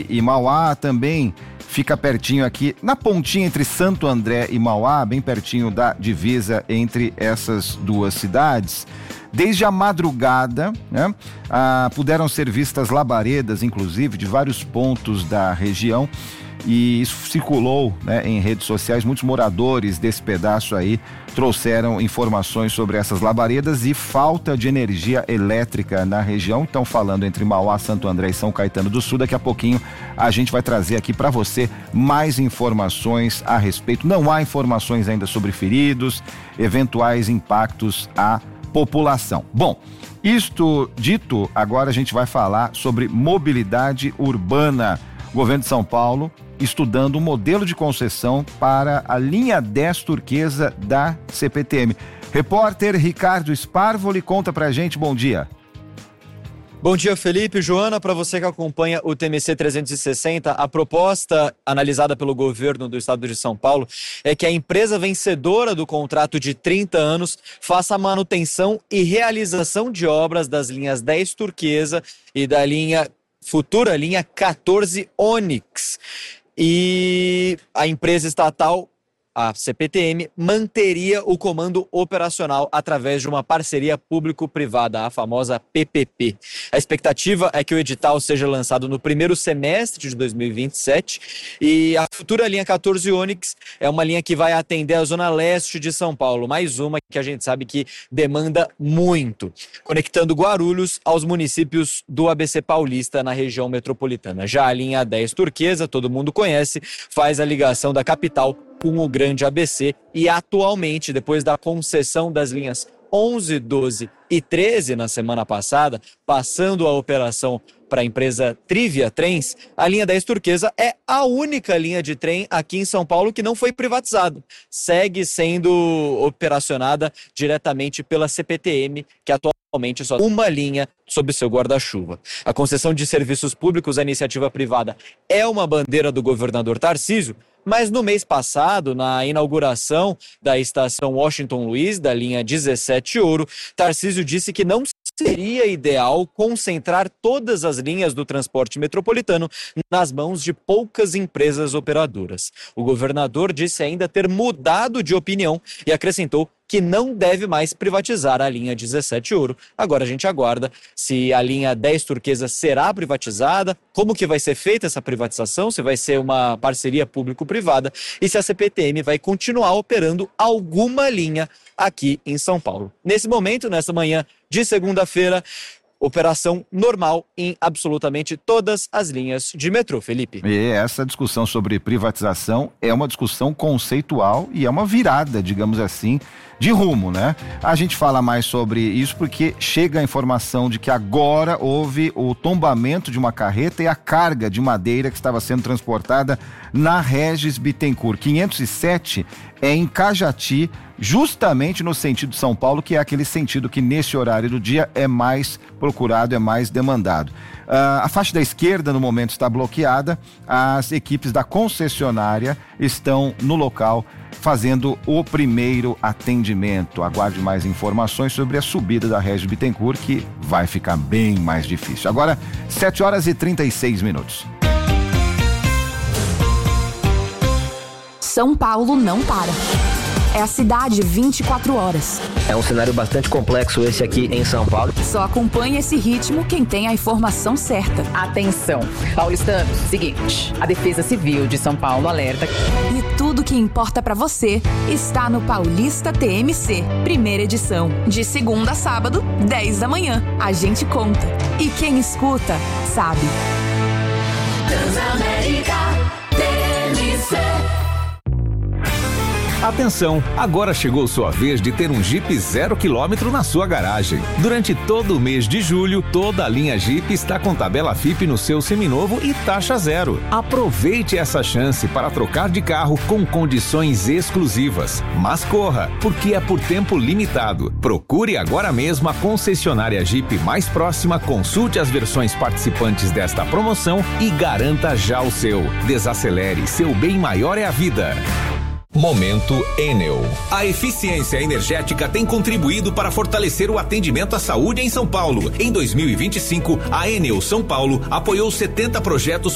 e Mauá também fica pertinho aqui, na pontinha entre Santo André e Mauá, bem pertinho da divisa entre essas duas cidades. Desde a madrugada, né, puderam ser vistas labaredas, inclusive, de vários pontos da região, e isso circulou, né, em redes sociais. Muitos moradores desse pedaço aí trouxeram informações sobre essas labaredas e falta de energia elétrica na região. Então, falando entre Mauá, Santo André e São Caetano do Sul, daqui a pouquinho a gente vai trazer aqui para você mais informações a respeito. Não há informações ainda sobre feridos, eventuais impactos à população. Bom, isto dito, agora a gente vai falar sobre mobilidade urbana. O governo de São Paulo estudando um modelo de concessão para a linha 10 turquesa da CPTM. Repórter Ricardo Sparvoli conta pra gente. Bom dia. Bom dia, Felipe. Joana, para você que acompanha o TMC 360, a proposta analisada pelo governo do estado de São Paulo é que a empresa vencedora do contrato de 30 anos faça a manutenção e realização de obras das linhas 10 turquesa e da futura linha 14 Onix. E a empresa estatal, a CPTM, manteria o comando operacional através de uma parceria público-privada, a famosa PPP. A expectativa é que o edital seja lançado no primeiro semestre de 2027 e a futura linha 14 Onix é uma linha que vai atender a zona leste de São Paulo, mais uma que a gente sabe que demanda muito, conectando Guarulhos aos municípios do ABC Paulista na região metropolitana. Já a linha 10 turquesa, todo mundo conhece, faz a ligação da capital com o grande ABC e atualmente, depois da concessão das linhas 11, 12 e 13 na semana passada, passando a operação para a empresa Trivia Trens, a linha 10 turquesa é a única linha de trem aqui em São Paulo que não foi privatizada. Segue sendo operacionada diretamente pela CPTM, que atualmente só tem uma linha sob seu guarda-chuva. A concessão de serviços públicos à iniciativa privada é uma bandeira do governador Tarcísio, mas no mês passado, na inauguração da estação Washington Luiz, da linha 17 Ouro, Tarcísio disse que não seria ideal concentrar todas as linhas do transporte metropolitano nas mãos de poucas empresas operadoras. O governador disse ainda ter mudado de opinião e acrescentou que não deve mais privatizar a linha 17 Ouro. Agora a gente aguarda se a linha 10 turquesa será privatizada, como que vai ser feita essa privatização, se vai ser uma parceria público-privada e se a CPTM vai continuar operando alguma linha aqui em São Paulo. Nesse momento, nessa manhã de segunda-feira, operação normal em absolutamente todas as linhas de metrô, Felipe. E essa discussão sobre privatização é uma discussão conceitual e é uma virada, digamos assim, de rumo, né? A gente fala mais sobre isso porque chega a informação de que agora houve o tombamento de uma carreta e a carga de madeira que estava sendo transportada na Regis Bittencourt. 507 é em Cajati, justamente no sentido de São Paulo, que é aquele sentido que nesse horário do dia é mais procurado, é mais demandado. A faixa da esquerda no momento está bloqueada, as equipes da concessionária estão no local fazendo o primeiro atendimento. Aguarde mais informações sobre a subida da Regis Bittencourt, que vai ficar bem mais difícil. Agora, 7h36. São Paulo não para. É a cidade 24 horas. É um cenário bastante complexo esse aqui em São Paulo. Só acompanha esse ritmo quem tem a informação certa. Atenção, paulistanos, seguinte, a Defesa Civil de São Paulo alerta. E tudo que importa pra você está no Paulista TMC, primeira edição, de segunda a sábado, 10 da manhã. A gente conta. E quem escuta, sabe. Transamérica TMC. Atenção, agora chegou sua vez de ter um Jeep 0 km na sua garagem. Durante todo o mês de julho, toda a linha Jeep está com tabela FIP no seu seminovo e taxa zero. Aproveite essa chance para trocar de carro com condições exclusivas. Mas corra, porque é por tempo limitado. Procure agora mesmo a concessionária Jeep mais próxima, consulte as versões participantes desta promoção e garanta já o seu. Desacelere, seu bem maior é a vida. Momento Enel. A eficiência energética tem contribuído para fortalecer o atendimento à saúde em São Paulo. Em 2025, a Enel São Paulo apoiou 70 projetos